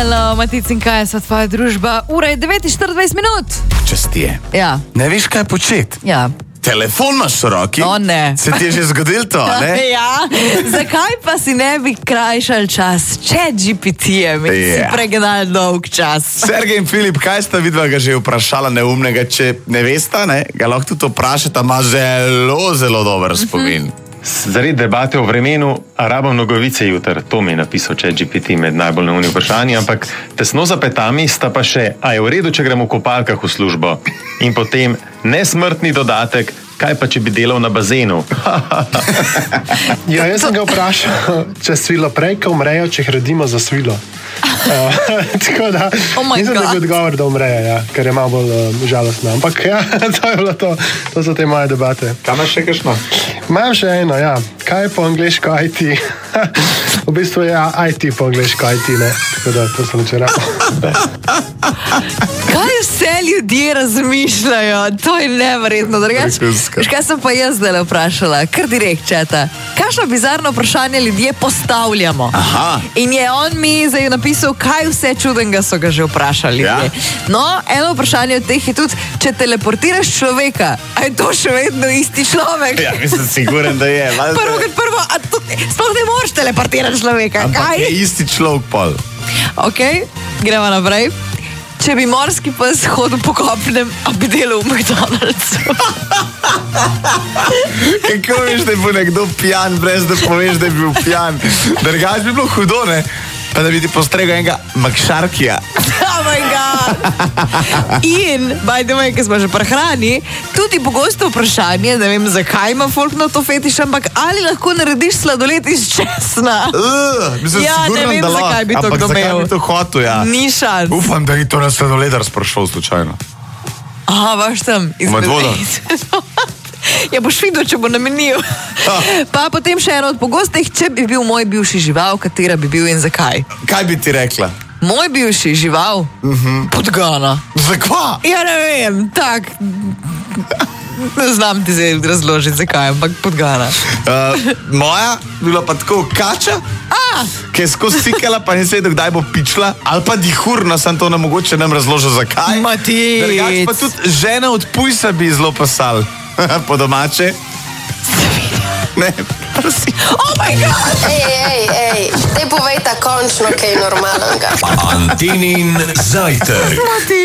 Hello, Matic in kaj sva tvoja družba? Ura je 49 minut. Časti je. Ja. Ne veš, kaj početi. Ja. Telefon imaš v roki? O, ne. Se ti je že zgodilo to, ne? Ja. Zakaj pa si ne bi krajšal čas? ChatGPT-jem in si pregnal dolg čas. Sergej in Filip, kaj sta vidva ga že vprašala neumnega? Če ne vesta, ne, ga lahko tudi vprašata, ima zelo dober spomin. Zaradi debate o vremenu, a rabam nogavice jutr, to mi je napisal ChatGPT med najbolj neumnimi vprašanji, ampak tesno za petami sta pa še, a je v redu, če gremo v kopalkah v službo. In potem nesmrtni dodatek, kaj pa če bi delal na bazenu? Ja, jaz sem ga vprašal, če svilo prej, ko umrejo, če jih redimo za svilo. Tako da, nisem da bi odgovor, da umrejo, ja, ker je malo bolj žalostno. Ampak ja, to je bilo to so te moje debate. Kaj imaš še kakšno? Imam še eno, ja. Kaj je po angliško IT? V bistvu je IT po angliško IT, ne? Tako da, to sem včeraj. Kaj vse ljudje razmišljajo? To je neverjetno. Kaj sem pa jaz zdaj vprašala? Kar direkt četa. Kakšno bizarno vprašanje ljudje postavljamo? Aha. In je on mi zdaj napisal, kaj vse čudenega so ga že vprašali. Ja. No, eno vprašanje od teh je tudi, če teleportiraš človeka, a je to še vedno isti človek? Ja, mislim, siguren, da je. Prvo, a sploh ne moreš teleportirati človeka. Ampak kaj? je isti človek pol. Ok, gremo naprej. Če bi morski pes hodil po kopnem, a bi delal v McDonald'su. Kako veš, da je bil nekdo pijan, brez da poveš, da je bil pijan? Drugač bi bilo hudo, ne? Pa da bi ti postregel enega McSharkija. Oh my god! In, by the way, ko smo že pri hrani, tudi pogosto vprašanje, ne vem, zakaj ima folk na to fetiš, ampak ali lahko narediš sladoled iz česna? Mislim, Ja, ne vem, da zakaj bi to ampak kdo zakaj imel. bi to hotel, ja. Ni šans. Ufam, da ni to na sladoledar sprašal slučajno. Aha, vaš tam. Med vodo. Ja, boš videl, če bo namenil. Pa potem še eno od pogostih, če bi bil moj bivši žival, katera bi bil in zakaj? Kaj bi ti rekla? Moj bivši žival? Podgana. Zakaj? Ja, ne vem, tak. Ne znam ti zdaj razložiti, zakaj, ampak podgana. Moja bi bila pa tako kača, ki je skozi sikala, pa ne se kdaj bo pičla, ali pa dihurna, sem to nemogoče nam razložil, zakaj. Matic. Drugač pa tudi žena od pujsa bi zelo pasal. Po domače. Ne, prosim. Oh my god! Ej, te povejta končno kaj normalnega. Antinin zajtrk.